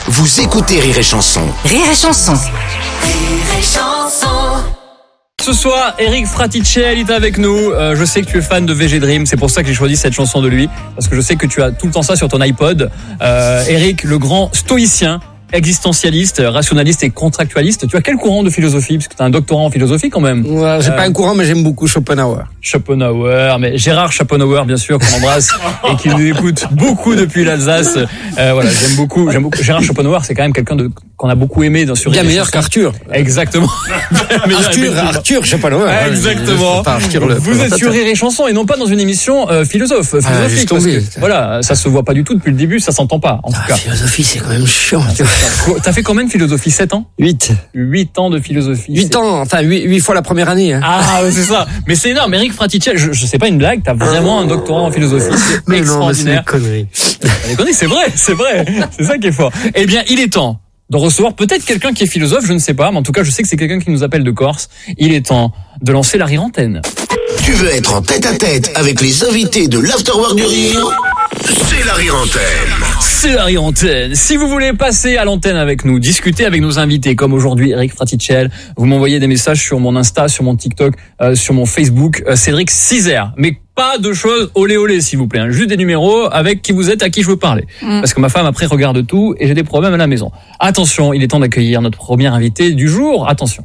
Vous écoutez Rire et Chanson. Rire et Chanson. Rire et Chanson. Ce soir, Eric Fraticelli est avec nous. Je sais que tu es fan de VG Dream, c'est pour ça que j'ai choisi cette chanson de lui, parce que je sais que tu as tout le temps ça sur ton iPod. Eric, le grand stoïcien, existentialiste, rationaliste et contractualiste. Tu as quel courant de philosophie? Parce que tu as un doctorat en philosophie quand même. Ouais, j'ai pas un courant, mais j'aime beaucoup Schopenhauer. Schopenhauer, mais Gérard Schopenhauer, bien sûr, qu'on embrasse et qui nous écoute beaucoup depuis l'Alsace. Voilà, j'aime beaucoup. Gérard Schopenhauer, c'est quand même quelqu'un qu'on a beaucoup aimé sur bien meilleur qu'Arthur. Exactement. Arthur Schopenhauer. Exactement. Vous êtes sur Rire et Chanson et non pas dans une émission philosophique. Parce que, voilà, ça se voit pas du tout depuis le début, ça s'entend pas. En tout cas. Philosophie, c'est quand même chiant. T'as fait combien de philosophie? 7 ans? 8 ans de philosophie. 8 ans, enfin 8 fois la première année. Hein. Ah, c'est ça. Mais c'est énorme. Eric Fraticelli, je sais pas une blague, t'as vraiment un doctorat en philosophie. C'est extraordinaire. Non, mais c'est des conneries. C'est vrai. C'est ça qui est fort. Eh bien, il est temps de recevoir peut-être quelqu'un qui est philosophe, je ne sais pas, mais en tout cas, je sais que c'est quelqu'un qui nous appelle de Corse. Il est temps de lancer la rire antenne. Tu veux être en tête-à-tête avec les invités de l'Afterwork du Rire? C'est la rire antenne. C'est la rire antenne. Si vous voulez passer à l'antenne avec nous, discuter avec nos invités, comme aujourd'hui Eric Fraticelli, vous m'envoyez des messages sur mon Insta, sur mon TikTok, sur mon Facebook, Cédric Cizer. Mais pas de choses olé olé, s'il vous plaît. Hein. Juste des numéros avec qui vous êtes, à qui je veux parler. Parce que ma femme après regarde tout et j'ai des problèmes à la maison. Attention, il est temps d'accueillir notre premier invité du jour. Attention.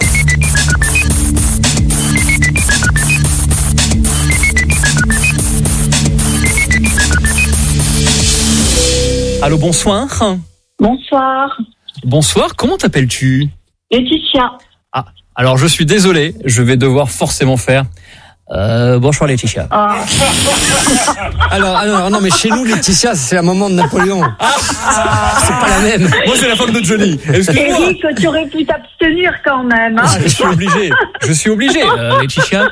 Allô, bonsoir. Bonsoir. Bonsoir, comment t'appelles-tu? Laetitia. Ah, alors je suis désolé, je vais devoir forcément faire... bonsoir Laetitia. Ah. Alors, non, mais chez nous, Laetitia, c'est la maman de Napoléon. C'est pas la même. Moi, c'est la femme de Johnny. Excuse-moi. Eric, tu aurais pu t'abstenir quand même. Hein. Je suis obligé, Laetitia.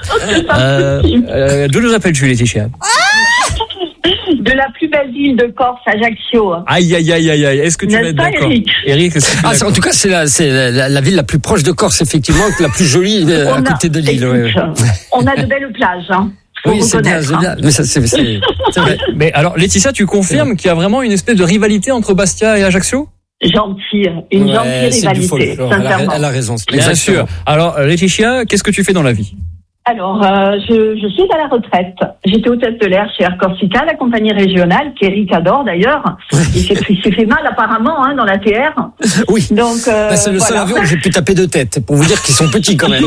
D'où nous appelles-tu, Laetitia? De la plus belle ville de Corse, Ajaccio. Aïe. Est-ce que tu vas être d'accord? Eric, en tout cas, c'est la ville la plus proche de Corse, effectivement, la plus jolie à côté de l'île. On a de belles plages, hein. Oui, c'est bien. Mais ça, c'est vrai. Mais alors, Laetitia, tu confirmes qu'il y a vraiment une espèce de rivalité entre Bastia et Ajaccio? Gentille rivalité, sincèrement. Elle a raison. Bien sûr. Alors, Laetitia, qu'est-ce que tu fais dans la vie? Alors, je suis à la retraite. J'étais hôtesse de l'air chez Air Corsica, la compagnie régionale, qu'Eric adore d'ailleurs. Il s'est fait mal apparemment dans la TR. Oui, donc, c'est le seul avion que j'ai pu taper de tête, pour vous dire qu'ils sont petits quand même.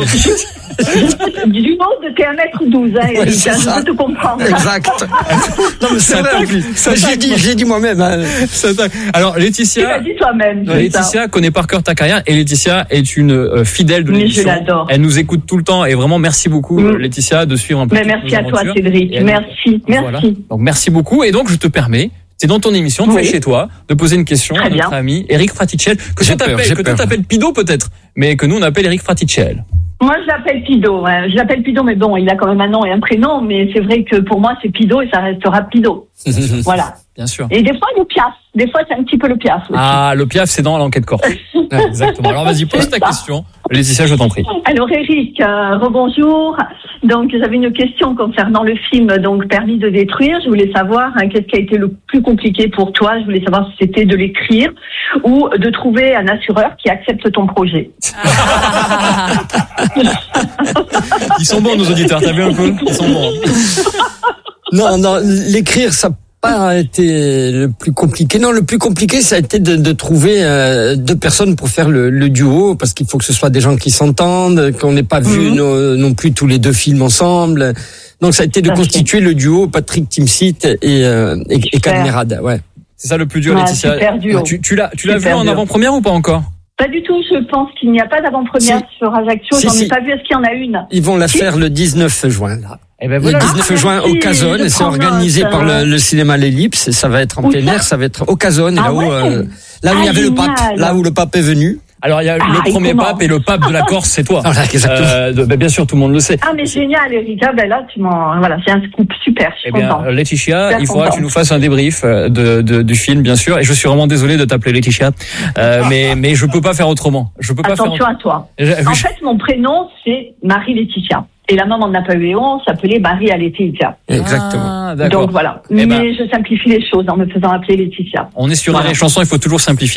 Du haut de t'es 1m12, Eric, je peux te comprendre. Exact. Non mais c'est vrai, j'ai dit moi-même. Hein. Alors Laetitia, tu l'as dit toi-même. Laetitia connaît par cœur ta carrière et Laetitia est une fidèle de l'émission. Mais je l'adore. Elle nous écoute tout le temps et vraiment merci beaucoup Laetitia de suivre un peu. Mais merci à toi Cédric, merci. Voilà. Donc merci beaucoup et donc je te permets, c'est dans ton émission, tu es chez toi, de poser une question à notre ami Eric Fraticelli, que toi t'appelles Pido peut-être, mais que nous on appelle Eric Fraticelli. Moi, je l'appelle Pido. Je l'appelle Pido, mais bon, il a quand même un nom et un prénom, mais c'est vrai que pour moi, c'est Pido et ça restera Pido. Voilà. Bien sûr. Et des fois, le Piaf. Des fois, c'est un petit peu le Piaf aussi. Ah, le Piaf, c'est dans l'enquête Corse. Exactement. Alors, vas-y, pose ta question. Laetitia, je t'en prie. Alors, Eric, rebonjour. Donc, j'avais une question concernant le film, donc, Permis de détruire. Je voulais savoir, qu'est-ce qui a été le plus compliqué pour toi? Je voulais savoir si c'était de l'écrire ou de trouver un assureur qui accepte ton projet. Ils sont bons, nos auditeurs, t'as vu un peu? Ils sont bons. Non, l'écrire, ça n'a pas été le plus compliqué. Non, le plus compliqué, ça a été de trouver 2 personnes pour faire le duo, parce qu'il faut que ce soit des gens qui s'entendent, qu'on n'ait pas vu non plus tous les 2 films ensemble. Donc, ça a été de constituer le duo Patrick Timsit et Cadmerade. Ouais. C'est ça le plus dur, Laetitia. Super duo. Tu l'as vu en avant-première ou pas encore? Pas du tout, je pense qu'il n'y a pas d'avant-première sur Ajaccio. J'en ai pas vu, est-ce qu'il y en a une? Ils vont la faire le 19 juin, là. Et ben voilà. Le 19 juin au Casone, et c'est organisé par le cinéma L'Ellipse, ça va être en plein air, ça va être au Casone, là où il y avait le pape, là où le pape est venu. Alors il y a le premier pape et le pape de la Corse, c'est toi. Voilà, exactement. Bien sûr, tout le monde le sait. Ah mais génial, Erika, là c'est un scoop super. Eh bien, Laetitia, il faudra que tu nous fasses un débrief du film, bien sûr. Et je suis vraiment désolé de t'appeler Laetitia, mais je peux pas faire autrement. Attention à toi. En fait, mon prénom c'est Marie-Laetitia. Et la maman de Napoléon s'appelait Marie-Laetitia. Exactement. Donc voilà. Mais je simplifie les choses en me faisant appeler Laetitia. On est sur les chansons, il faut toujours simplifier.